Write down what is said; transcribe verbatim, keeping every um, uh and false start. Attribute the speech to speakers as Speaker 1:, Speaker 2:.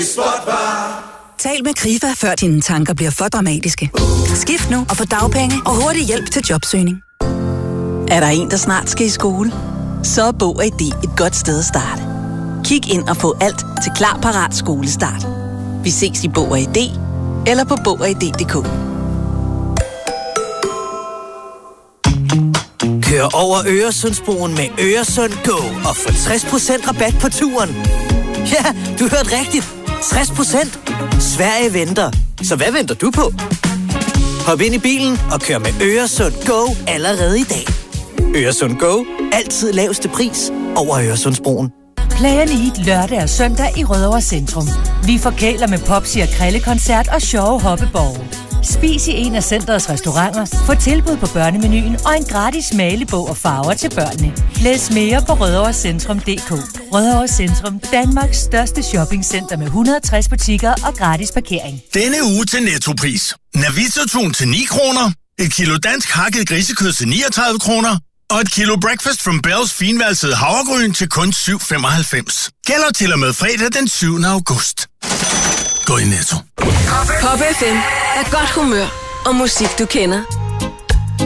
Speaker 1: Tal med Krifa, før dine tanker bliver for dramatiske. Skift nu og få dagpenge og hurtig hjælp til jobsøgning. Er der en, der snart skal i skole? Så er Bog og I D et godt sted at starte. Kig ind og få alt til Klar Parat Skolestart. Vi ses i Bog og I D eller på bog og i d punktum d k.
Speaker 2: Kør over Øresundsbroen med Øresund Go og få tres procent rabat på turen. Ja, du hørte rigtigt. tres procent. Sverige venter. Så hvad venter du på? Hop ind i bilen og kør med Øresund Go allerede i dag. Øresund Go. Altid laveste pris over Øresundsbroen.
Speaker 3: Plan Eat lørdag og søndag i Rødovre Centrum. Vi forkæler med Popsi og Krællekoncert og sjove hoppeborge. Spis i en af centrets restauranter, få tilbud på børnemenuen og en gratis malebog og farver til børnene. Læs mere på rødovre centrum punktum d k. Rødovre Centrum, Danmarks største shoppingcenter med et hundrede og tres butikker og gratis parkering.
Speaker 4: Denne uge til Nettopris. Navitotun til ni kroner, et kilo dansk hakket grisekød til niogtredive kroner, og et kilo Breakfast from Bells finvalsede havregryn til kun syv femoghalvfems. Gælder til og med fredag den syvende august. Gå i Netto.
Speaker 5: Pop F M er godt humør og musik, du kender.